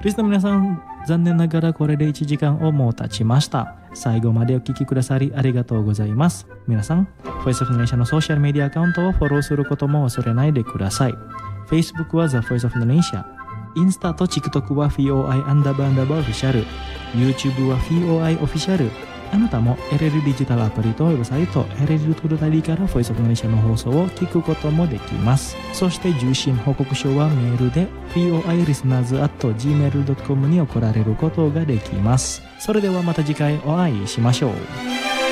リスナーの皆さん、残念ながらこれで1時間をもう経ちました。最後までお聞きくださりありがとうございます。皆さん、ボイスオブザネーションのソーシャルメディアアカウントをフォローすることも忘れないでください。Facebook は The Voice of Indonesia、インスタと TikTok は FOI__Official、YouTube は FOI Official。あなたも LL デジタルアプリとウェブサイト LL.tv から Voice of Indonesia の放送を聞くこともできます。そして受信報告書はメールで foilisteners@gmail.com に送られることができます。それではまた次回お会いしましょう。